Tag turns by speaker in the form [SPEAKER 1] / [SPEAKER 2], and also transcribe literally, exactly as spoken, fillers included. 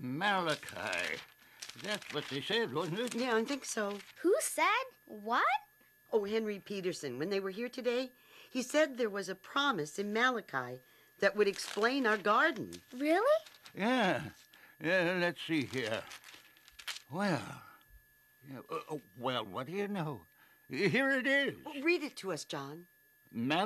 [SPEAKER 1] Malachi. That's what they said, wasn't it?
[SPEAKER 2] Yeah, I think so.
[SPEAKER 3] Who said? What?
[SPEAKER 2] Oh, Henry Peterson. When they were here today, he said there was a promise in Malachi that would explain our garden.
[SPEAKER 3] Really?
[SPEAKER 1] Yeah. Yeah, let's see here. Well, yeah, uh, well, what do you know? Here it is.
[SPEAKER 2] Well, read it to us, John.
[SPEAKER 1] Malachi.